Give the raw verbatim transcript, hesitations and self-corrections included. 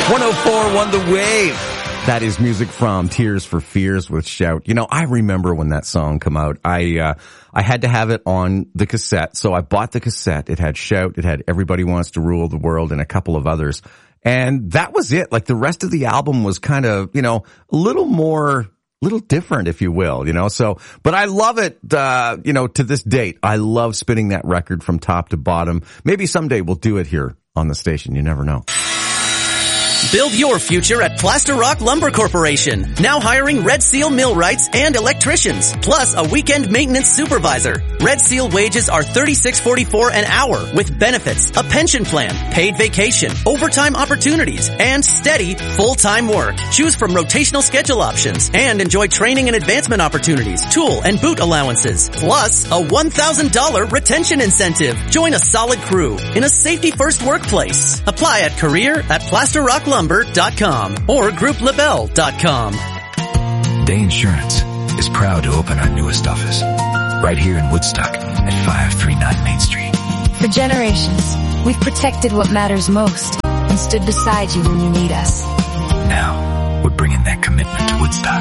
one oh four one The Wave. That is music from Tears for Fears with Shout. You know, I remember when that song came out. I uh I had to have it on the cassette, so I bought the cassette. It had Shout, it had Everybody Wants to Rule the World, and a couple of others. And that was it. Like, the rest of the album was kind of, you know, a little more, little different, if you will, you know. So, but I love it, uh, you know, to this date. I love spinning that record from top to bottom. Maybe someday we'll do it here on the station. You never know. Build your future at Plaster Rock Lumber Corporation. Now hiring Red Seal millwrights and electricians, plus a weekend maintenance supervisor. Red Seal wages are thirty-six forty-four an hour with benefits, a pension plan, paid vacation, overtime opportunities, and steady full-time work. Choose from rotational schedule options and enjoy training and advancement opportunities, tool and boot allowances, plus a one thousand dollars retention incentive. Join a solid crew in a safety-first workplace. Apply at career at plaster rock lumber dot com or group labelle dot com. Day Insurance is proud to open our newest office right here in Woodstock at five thirty-nine Main Street. For generations, we've protected what matters most and stood beside you when you need us. Now, we're bringing that commitment to Woodstock.